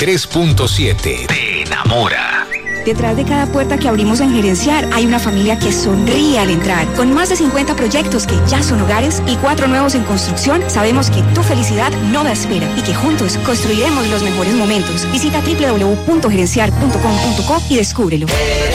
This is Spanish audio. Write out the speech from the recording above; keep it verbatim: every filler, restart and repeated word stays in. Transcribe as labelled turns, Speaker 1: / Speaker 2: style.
Speaker 1: tres punto siete te enamora.
Speaker 2: Detrás de cada puerta que abrimos en Gerenciar hay una familia que sonríe al entrar. Con más de cincuenta proyectos que ya son hogares y cuatro nuevos en construcción, sabemos que tu felicidad no da espera y que juntos construiremos los mejores momentos. Visita doble u doble u doble u punto gerenciar punto com punto co y descúbrelo.